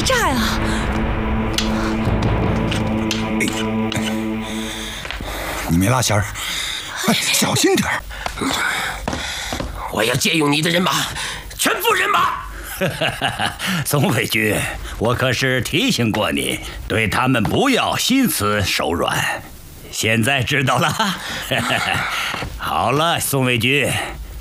被炸呀！ 你没拉弦儿，小心点儿。 我要借用你的人马，全副人马。 宋卫军，我可是提醒过你，对他们不要心慈手软。现在知道了。好了，宋卫军，